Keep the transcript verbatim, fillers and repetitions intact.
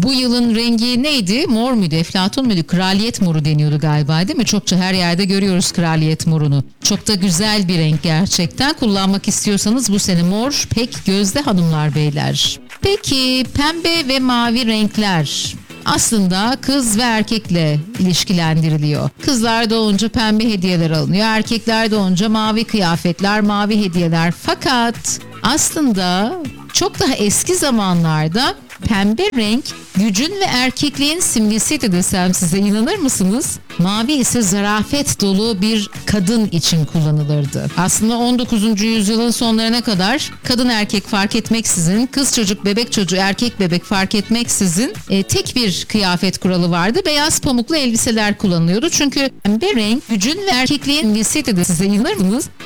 Bu yılın rengi neydi? Mor muydu? Eflatun muydu? Kraliyet moru deniyordu galiba, değil mi? Çokça her yerde görüyoruz kraliyet morunu. Çok da güzel bir renk gerçekten. Kullanmak istiyorsanız bu sene mor pek gözde hanımlar beyler. Peki pembe ve mavi renkler aslında kız ve erkekle ilişkilendiriliyor. Kızlar doğunca pembe hediyeler alınıyor. Erkekler doğunca mavi kıyafetler, mavi hediyeler. Fakat aslında çok daha eski zamanlarda pembe renk gücün ve erkekliğin simgesiydi desem size, inanır mısınız? Mavi ise zarafet dolu bir kadın için kullanılırdı. Aslında on dokuzuncu yüzyılın sonlarına kadar kadın erkek fark etmeksizin, kız çocuk, bebek çocuğu, erkek bebek fark etmeksizin e, tek bir kıyafet kuralı vardı. Beyaz pamuklu elbiseler kullanılıyordu. Çünkü pembe renk gücün ve erkekliğin simgesiydi de size, inanır mısınız?